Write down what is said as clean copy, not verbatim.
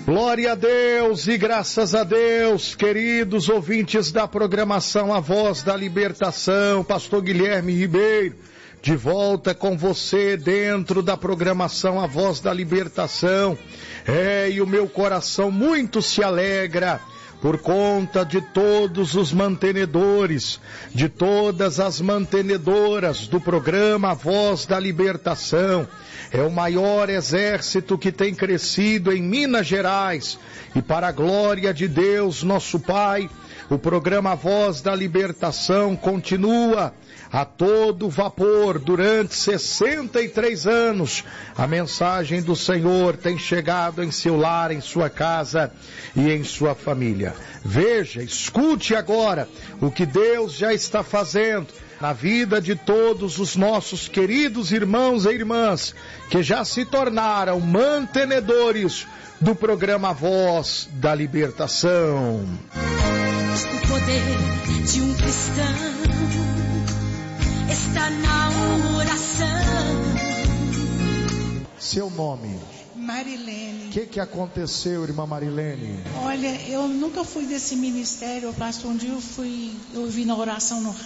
Glória a Deus e graças a Deus, queridos ouvintes da programação A Voz da Libertação, Pastor Guilherme Ribeiro, de volta com você dentro da programação A Voz da Libertação. E o meu coração muito se alegra por conta de todos os mantenedores, de todas as mantenedoras do programa A Voz da Libertação. É o maior exército que tem crescido em Minas Gerais. E para a glória de Deus, nosso Pai, o programa A Voz da Libertação continua a todo vapor durante 63 anos. A mensagem do Senhor tem chegado em seu lar, em sua casa e em sua família. Veja, escute agora o que Deus já está fazendo na vida de todos os nossos queridos irmãos e irmãs que já se tornaram mantenedores do programa Voz da Libertação. O poder de um cristão está na oração. Seu nome? Marilene. O que aconteceu, irmã Marilene? Olha, eu nunca fui desse ministério, pastor. Um dia eu vi na oração no